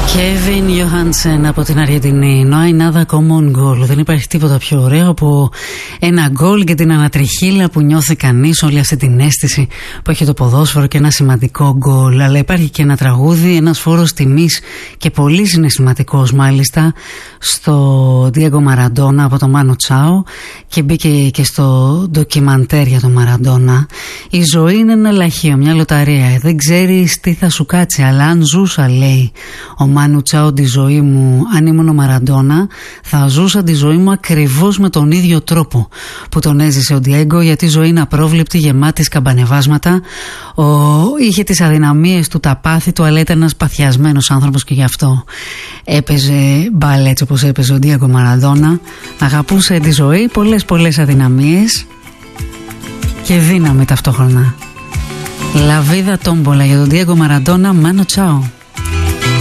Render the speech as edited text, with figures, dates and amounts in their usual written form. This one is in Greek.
Kevin Johansen από την Αργεντινή. No hay nada como un gol. Δεν υπάρχει τίποτα πιο ωραίο από ένα γκολ και την ανατριχύλα που νιώθει κανείς, όλη αυτή την αίσθηση που έχει το ποδόσφαιρο και ένα σημαντικό γκολ. Αλλά υπάρχει και ένα τραγούδι, ένας φόρος τιμής και πολύ συναισθηματικός μάλιστα, στο Diego Maradona από το Manu Chao, και μπήκε και στο ντοκιμαντέρ για τον Maradona. Η ζωή είναι ένα λαχείο, μια λοταρία. Δεν ξέρεις τι θα σου κάτσει, αλλά αν ζούσα, λέει ο Μάνου Τσάο, τη ζωή μου, αν ήμουν ο Μαραντόνα, θα ζούσα τη ζωή μου ακριβώς με τον ίδιο τρόπο που τον έζησε ο Ντιέγκο, γιατί η ζωή είναι απρόβλεπτη, γεμάτη σκαμπανεβάσματα. Είχε τις αδυναμίες του, τα πάθη του, αλλά ήταν ένας παθιασμένος άνθρωπος και γι' αυτό έπαιζε μπάλα έτσι όπως έπαιζε ο Ντιέγκο Μαραντόνα. Αγαπούσε τη ζωή, πολλές αδυναμίες και δύναμη ταυτόχρονα. La vida tómbola για τον Diego Maradona, Manu Chao.